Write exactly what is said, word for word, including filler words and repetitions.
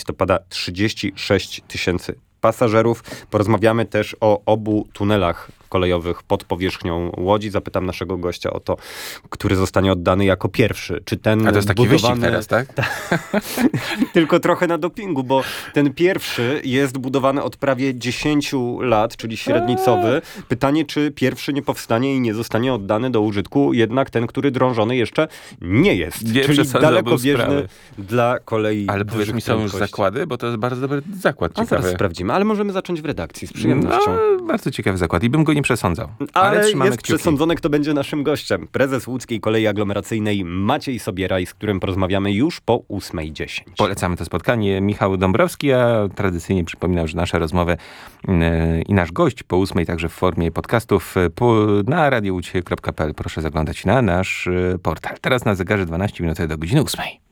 listopada trzydzieści sześć tysięcy pasażerów. Porozmawiamy też o obu tunelach kolejowych pod powierzchnią Łodzi. Zapytam naszego gościa o to, który zostanie oddany jako pierwszy. Czy ten A to jest taki budowany... wyścig teraz, tak? Tylko trochę na dopingu, bo ten pierwszy jest budowany od prawie dziesięciu lat, czyli średnicowy. Pytanie, czy pierwszy nie powstanie i nie zostanie oddany do użytku, jednak ten, który drążony jeszcze nie jest. Nie czyli dalekobieżny sprawy. dla kolei. Ale powiedz mi, są już zakłady, bo to jest bardzo dobry zakład. A ciekawy. zaraz sprawdzimy, ale możemy zacząć w redakcji z przyjemnością. No, bardzo ciekawy zakład i bym go nie przesądzał. Ale, ale trzymamy jest kciuki. przesądzony, kto będzie naszym gościem. Prezes Łódzkiej Kolei Aglomeracyjnej Maciej Sobieraj, z którym porozmawiamy już po ósmej dziesięć. Polecamy to spotkanie. Michał Dąbrowski, a tradycyjnie przypominam, że nasze rozmowy yy, i nasz gość po ósmej także w formie podcastów po, na radio łódź kropka p l. Proszę zaglądać na nasz yy, portal. Teraz na zegarze dwanaście minut do godziny ósmej.